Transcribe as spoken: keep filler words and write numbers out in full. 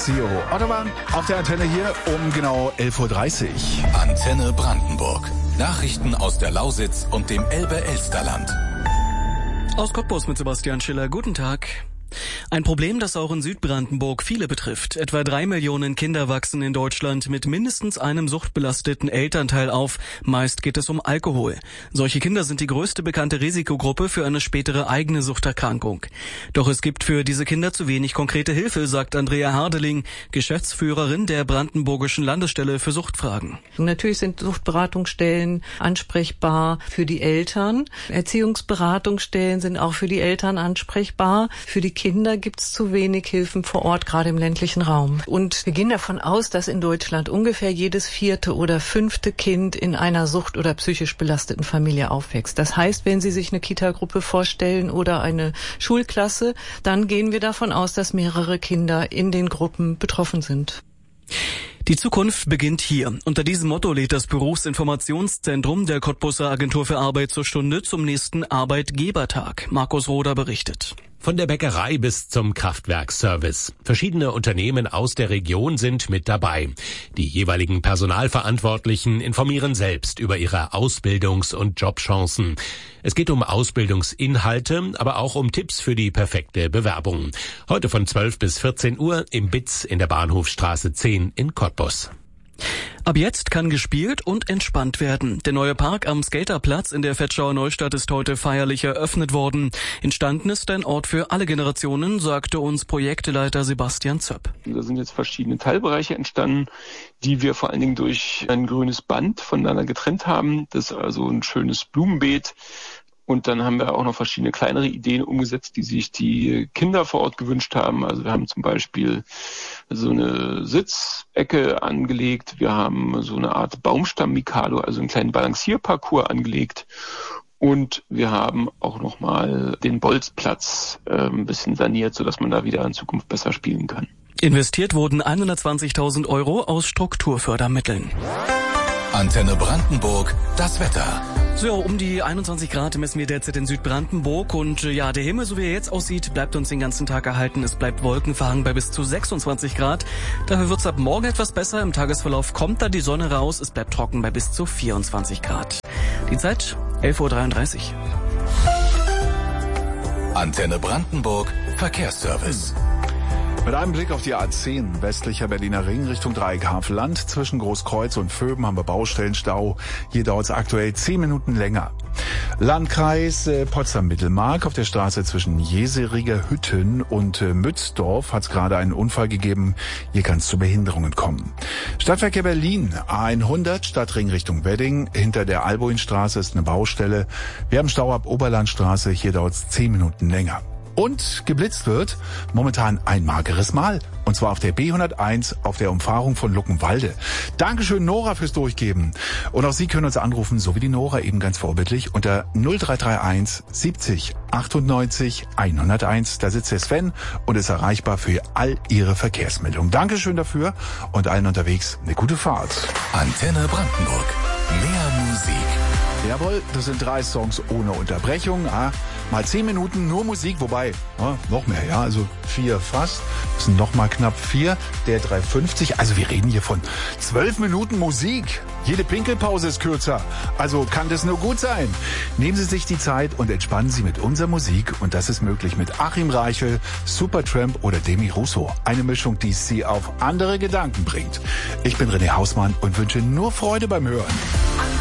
Zero. Autobahn auf der Antenne hier um genau elf Uhr dreißig. Antenne Brandenburg. Nachrichten aus der Lausitz und dem Elbe-Elsterland. Aus Cottbus mit Sebastian Schiller. Guten Tag. Ein Problem, das auch in Südbrandenburg viele betrifft. Etwa drei Millionen Kinder wachsen in Deutschland mit mindestens einem suchtbelasteten Elternteil auf. Meist geht es um Alkohol. Solche Kinder sind die größte bekannte Risikogruppe für eine spätere eigene Suchterkrankung. Doch es gibt für diese Kinder zu wenig konkrete Hilfe, sagt Andrea Hardeling, Geschäftsführerin der Brandenburgischen Landesstelle für Suchtfragen. Natürlich sind Suchtberatungsstellen ansprechbar für die Eltern. Erziehungsberatungsstellen sind auch für die Eltern ansprechbar. Für die Kinder gibt es zu wenig Hilfen vor Ort, gerade im ländlichen Raum. Und wir gehen davon aus, dass in Deutschland ungefähr jedes vierte oder fünfte Kind in einer sucht- oder psychisch belasteten Familie aufwächst. Das heißt, wenn Sie sich eine Kita-Gruppe vorstellen oder eine Schulklasse, dann gehen wir davon aus, dass mehrere Kinder in den Gruppen betroffen sind. Die Zukunft beginnt hier. Unter diesem Motto lädt das Berufsinformationszentrum der Cottbuser Agentur für Arbeit zur Stunde zum nächsten Arbeitgebertag. Markus Roder berichtet. Von der Bäckerei bis zum Kraftwerkservice. Verschiedene Unternehmen aus der Region sind mit dabei. Die jeweiligen Personalverantwortlichen informieren selbst über ihre Ausbildungs- und Jobchancen. Es geht um Ausbildungsinhalte, aber auch um Tipps für die perfekte Bewerbung. Heute von zwölf bis vierzehn Uhr im B I Z in der Bahnhofstraße zehn in Cottbus. Ab jetzt kann gespielt und entspannt werden. Der neue Park am Skaterplatz in der Vetschauer Neustadt ist heute feierlich eröffnet worden. Entstanden ist ein Ort für alle Generationen, sagte uns Projektleiter Sebastian Zöpp. Da sind jetzt verschiedene Teilbereiche entstanden, die wir vor allen Dingen durch ein grünes Band voneinander getrennt haben. Das ist also ein schönes Blumenbeet. Und dann haben wir auch noch verschiedene kleinere Ideen umgesetzt, die sich die Kinder vor Ort gewünscht haben. Also wir haben zum Beispiel so eine Sitzecke angelegt. Wir haben so eine Art Baumstamm-Mikado, also einen kleinen Balancierparcours angelegt. Und wir haben auch nochmal den Bolzplatz äh, ein bisschen saniert, sodass man da wieder in Zukunft besser spielen kann. Investiert wurden hundertzwanzigtausend Euro aus Strukturfördermitteln. Antenne Brandenburg, das Wetter. So, um die einundzwanzig Grad messen wir derzeit in Südbrandenburg und ja, der Himmel, so wie er jetzt aussieht, bleibt uns den ganzen Tag erhalten. Es bleibt wolkenverhangen bei bis zu sechsundzwanzig Grad. Dafür wird's ab morgen etwas besser. Im Tagesverlauf kommt da die Sonne raus. Es bleibt trocken bei bis zu vierundzwanzig Grad. Die Zeit elf Uhr dreiunddreißig. Antenne Brandenburg, Verkehrsservice. Mit einem Blick auf die A zehn, westlicher Berliner Ring Richtung Dreieckhafen-Land. Zwischen Großkreuz und Vöben haben wir Baustellenstau. Hier dauert es aktuell zehn Minuten länger. Landkreis äh, Potsdam-Mittelmark. Auf der Straße zwischen Jeseriger Hütten und äh, Mützdorf hat es gerade einen Unfall gegeben. Hier kann es zu Behinderungen kommen. Stadtverkehr Berlin, A hundert, Stadtring Richtung Wedding. Hinter der Alboinstraße ist eine Baustelle. Wir haben Stau ab Oberlandstraße. Hier dauert es zehn Minuten länger. Und geblitzt wird momentan ein mageres Mal. Und zwar auf der B hunderteins auf der Umfahrung von Luckenwalde. Dankeschön, Nora, fürs Durchgeben. Und auch Sie können uns anrufen, so wie die Nora eben ganz vorbildlich, unter null drei drei eins siebzig achtundneunzig hunderteins. Da sitzt der Sven und ist erreichbar für all Ihre Verkehrsmeldungen. Dankeschön dafür und allen unterwegs eine gute Fahrt. Antenne Brandenburg. Mehr Musik. Jawohl, das sind drei Songs ohne Unterbrechung. Ah, mal zehn Minuten nur Musik, wobei, ja, noch mehr, ja, also vier fast. Das sind noch mal knapp vier, der drei fünfzig. Also wir reden hier von zwölf Minuten Musik. Jede Pinkelpause ist kürzer. Also kann das nur gut sein. Nehmen Sie sich die Zeit und entspannen Sie mit unserer Musik. Und das ist möglich mit Achim Reichel, Supertramp oder Demi Russo. Eine Mischung, die Sie auf andere Gedanken bringt. Ich bin René Hausmann und wünsche nur Freude beim Hören.